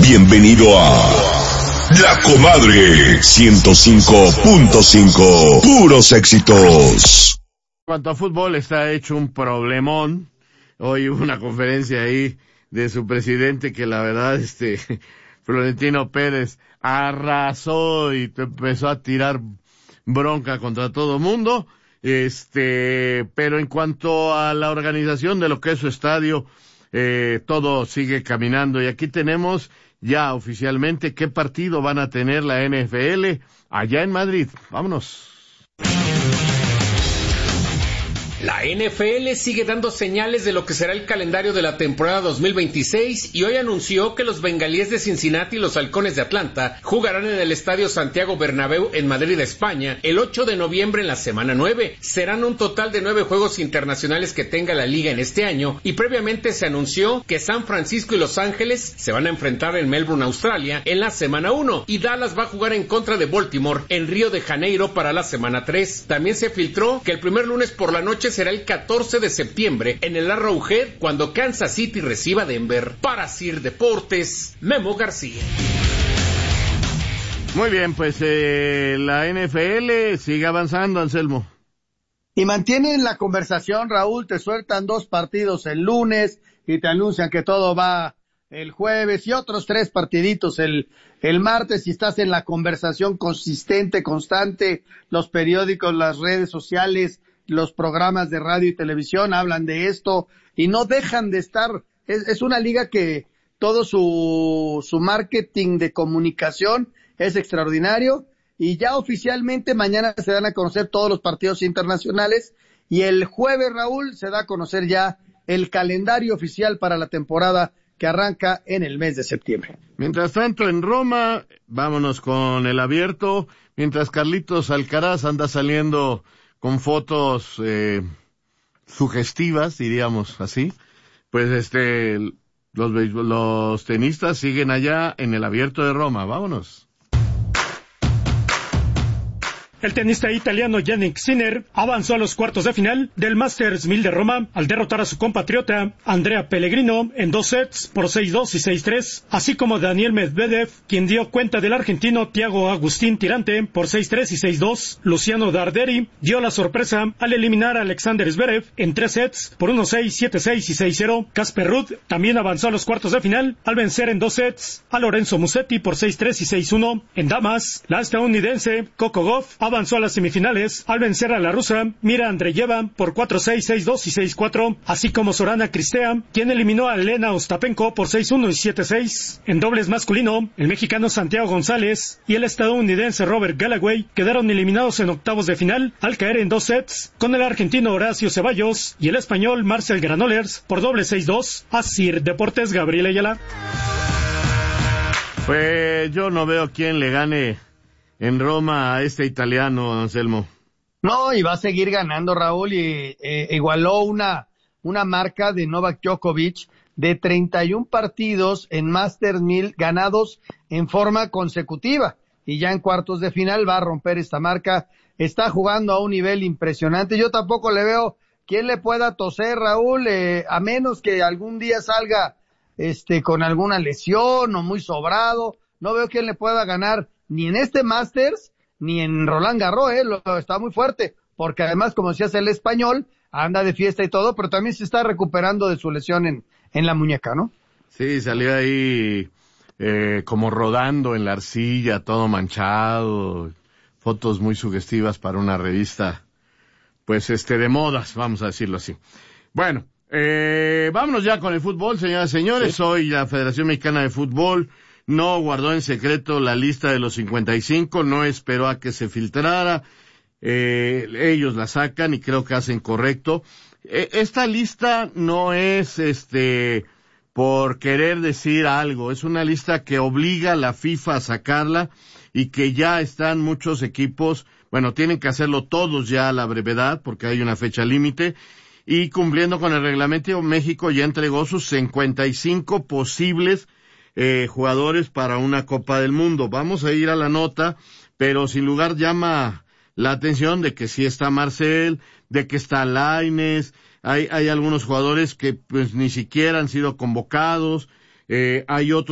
Bienvenido a La Comadre 105.5. Puros éxitos. En cuanto a fútbol, está hecho un problemón. Hoy hubo una conferencia ahí de su presidente que la verdad, Florentino Pérez arrasó y empezó a tirar bronca contra todo mundo. Pero en cuanto a la organización de lo que es su estadio, todo sigue caminando. Y aquí tenemos ya oficialmente qué partido van a tener la NFL allá en Madrid. Vámonos. La NFL sigue dando señales de lo que será el calendario de la temporada 2026 y hoy anunció que los Bengalíes de Cincinnati y los Halcones de Atlanta jugarán en el Estadio Santiago Bernabéu en Madrid, España, el 8 de noviembre en la semana 9. Serán un total de 9 juegos internacionales que tenga la liga en este año y previamente se anunció que San Francisco y Los Ángeles se van a enfrentar en Melbourne, Australia, en la semana 1 y Dallas va a jugar en contra de Baltimore en Río de Janeiro para la semana 3. También se filtró que el primer lunes por la noche será el 14 de septiembre en el Arrowhead cuando Kansas City reciba a Denver. Para Sir Deportes, Memo García. Muy bien, pues la NFL sigue avanzando, Anselmo. Y mantienen la conversación, Raúl, te sueltan 2 partidos el lunes y te anuncian que todo va el jueves y otros 3 partiditos el martes y estás en la conversación consistente, constante, los periódicos, las redes sociales, los programas de radio y televisión hablan de esto y no dejan de estar. Es una liga que todo su marketing de comunicación es extraordinario y ya oficialmente mañana se dan a conocer todos los partidos internacionales y el jueves, Raúl, se da a conocer ya el calendario oficial para la temporada que arranca en el mes de septiembre. Mientras tanto, en Roma, vámonos con el abierto, mientras Carlitos Alcaraz anda saliendo con fotos sugestivas, diríamos así, pues los tenistas siguen allá en el abierto de Roma. Vámonos. El tenista italiano Jannik Sinner avanzó a los cuartos de final del Masters 1000 de Roma al derrotar a su compatriota Andrea Pellegrino en 2 sets por 6-2 y 6-3, así como Daniel Medvedev, quien dio cuenta del argentino Thiago Agustín Tirante por 6-3 y 6-2. Luciano Darderi dio la sorpresa al eliminar a Alexander Zverev en 3 sets por 1-6, 7-6 y 6-0. Casper Ruud también avanzó a los cuartos de final al vencer en 2 sets a Lorenzo Musetti por 6-3 y 6-1. En damas, la estadounidense Coco Gauff avanzó a las semifinales al vencer a la rusa Mira Andreeva por 4-6, 6-2 y 6-4, así como Sorana Cristea, quien eliminó a Elena Ostapenko por 6-1 y 7-6. En dobles masculino, el mexicano Santiago González y el estadounidense Robert Galloway quedaron eliminados en octavos de final al caer en 2 sets con el argentino Horacio Ceballos y el español Marcel Granollers por doble 6-2. Asir Deportes, Gabriel Ayala. Pues yo no veo quién le gane en Roma a este italiano, Anselmo. No, y va a seguir ganando, Raúl, y igualó una marca de Novak Djokovic de 31 partidos en Masters 1000 ganados en forma consecutiva, y ya en cuartos de final va a romper esta marca. Está jugando a un nivel impresionante. Yo tampoco le veo quién le pueda toser, Raúl, a menos que algún día salga con alguna lesión o muy sobrado. No veo quién le pueda ganar ni en este Masters, ni en Roland Garros, está muy fuerte, porque además, como decías, el español anda de fiesta y todo, pero también se está recuperando de su lesión en la muñeca, ¿no? Sí, salió ahí como rodando en la arcilla, todo manchado, fotos muy sugestivas para una revista, pues de modas, vamos a decirlo así. Bueno, vámonos ya con el fútbol, señoras y señores. Sí. Hoy la Federación Mexicana de Fútbol no guardó en secreto la lista de los 55, no esperó a que se filtrara, ellos la sacan y creo que hacen correcto. Esta lista no es por querer decir algo, es una lista que obliga a la FIFA a sacarla y que ya están muchos equipos, bueno, tienen que hacerlo todos ya a la brevedad porque hay una fecha límite, y cumpliendo con el reglamento, México ya entregó sus 55 posibles jugadores para una Copa del Mundo. Vamos a ir a la nota, pero sin lugar llama la atención de que sí está Marcel, de que está Lainez, hay algunos jugadores que pues ni siquiera han sido convocados, hay otros